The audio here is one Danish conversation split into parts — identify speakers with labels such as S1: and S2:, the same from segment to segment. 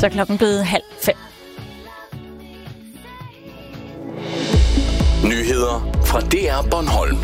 S1: Så klokken blevet 4:30.
S2: Nyheder fra DR Bornholm.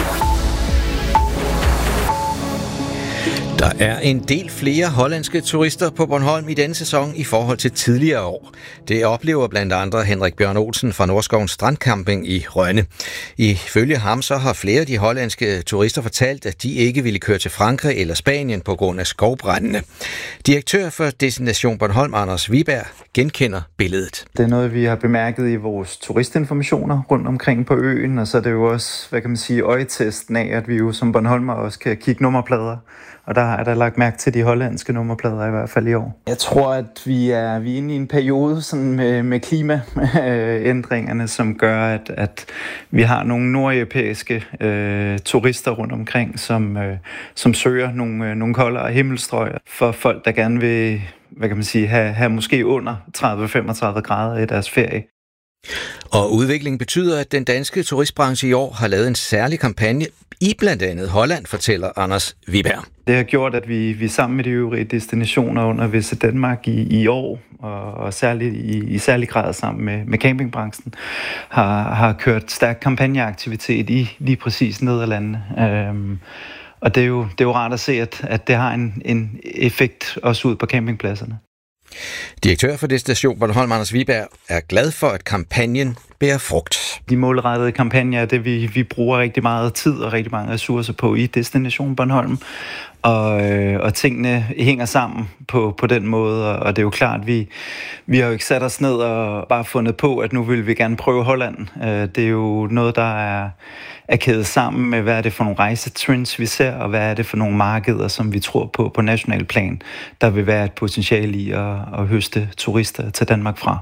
S3: Der er en del flere hollandske turister på Bornholm i denne sæson i forhold til tidligere år. Det oplever blandt andre Henrik Bjørn Olsen fra Nordskovens Strandcamping i Rønne. Ifølge ham så har flere af de hollandske turister fortalt, at de ikke ville køre til Frankrig eller Spanien på grund af skovbrændene. Direktør for Destination Bornholm, Anders Wiberg, genkender billedet.
S4: Det er noget, vi har bemærket i vores turistinformationer rundt omkring på øen, og så er det jo også, øjetesten af, at vi jo som Bornholmer også kan kigge nummerplader. Og der er der lagt mærke til de hollandske nummerplader i hvert fald i år. Jeg tror, at vi er inde i en periode sådan med klimaændringerne, som gør, at vi har nogle nordeuropæiske turister rundt omkring, som søger nogle koldere himmelstrøg for folk, der gerne vil have måske under 30-35 grader i deres ferie.
S3: Og udviklingen betyder, at den danske turistbranche i år har lavet en særlig kampagne i blandt andet Holland, fortæller Anders Wiberg.
S4: Det har gjort, at vi sammen med de øvrige destinationer under Visit Danmark i år, og særligt i særlig grad sammen med campingbranchen, har kørt stærk kampagneaktivitet i lige præcis Nederlandene. Og det er jo rart at se, at det har en effekt også ud på campingpladserne.
S3: Direktør for Destination Bornholm, Anders Wiberg, er glad for, at kampagnen bærer frugt.
S4: De målrettede kampagner er det, vi bruger rigtig meget tid og rigtig mange ressourcer på i Destination Bornholm. Og tingene hænger sammen på den måde, og det er jo klart, at vi har jo ikke sat os ned og bare fundet på, at nu vil vi gerne prøve Holland. Det er jo noget, der er kædet sammen med, hvad er det for nogle rejsetrends, vi ser, og hvad er det for nogle markeder, som vi tror på national plan, der vil være et potentiale i at høste turister til Danmark fra.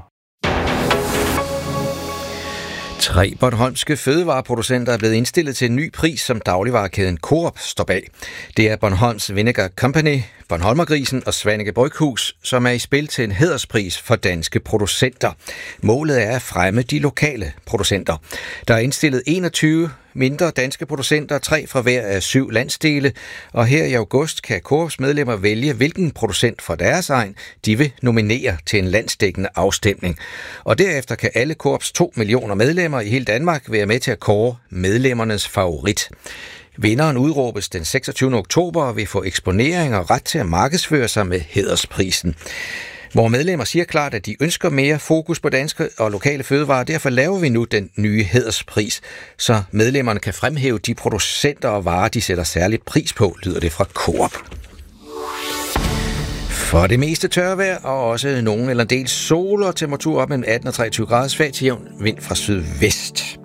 S3: 3 bornholmske fødevareproducenter er blevet indstillet til en ny pris, som dagligvarekæden Coop står bag. Det er Bornholms Vinegar Company, Bornholmergrisen og Svaneke Bryghus, som er i spil til en hæderspris for danske producenter. Målet er at fremme de lokale producenter. Der er indstillet 21 mindre danske producenter, 3 fra hver af 7 landsdele, og her i august kan Coops medlemmer vælge, hvilken producent fra deres egen de vil nominere til en landsdækkende afstemning. Og derefter kan alle Coops 2 millioner medlemmer i hele Danmark være med til at kåre medlemmernes favorit. Vinderen udråbes den 26. oktober og vil få eksponering og ret til at markedsføre sig med hædersprisen. Hvor medlemmer siger klart, at de ønsker mere fokus på danske og lokale fødevarer. Derfor laver vi nu den nye hæderspris, så medlemmerne kan fremhæve de producenter og varer, de sætter særligt pris på, lyder det fra Coop. For det meste tørvejr og også nogen eller en del sol og temperatur op mellem 18 og 23 grader, svag til jævn vind fra sydvest.